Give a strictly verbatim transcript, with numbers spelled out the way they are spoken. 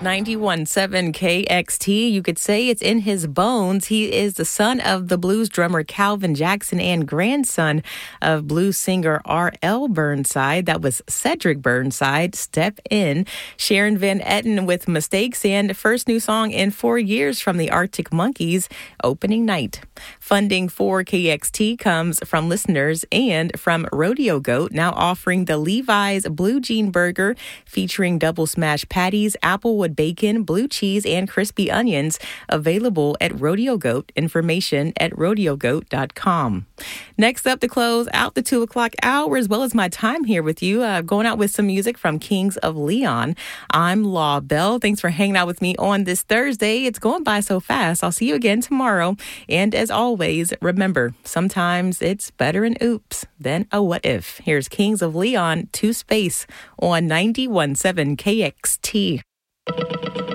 ninety-one point seven K X T. You could say it's in his bones. He is the son of the blues drummer Calvin Jackson and grandson of blues singer R L Burnside. That was Cedric Burnside. Step In. Sharon Van Etten with Mistakes, and first new song in four years from the Arctic Monkeys, Opening Night. Funding for K X T comes from listeners and from Rodeo Goat, now offering the Levi's Blue Jean Burger featuring double smash patties, applewood bacon, blue cheese, and crispy onions, available at Rodeo Goat. Information at rodeo goat dot com. Next up to close out the two o'clock hour, as well as my time here with you, uh, going out with some music from Kings of Leon. I'm Law Bell. Thanks for hanging out with me on this Thursday. It's going by so fast. I'll see you again tomorrow. And as always, remember, sometimes it's better an oops than a what if. Here's Kings of Leon, To Space on ninety-one point seven K X T.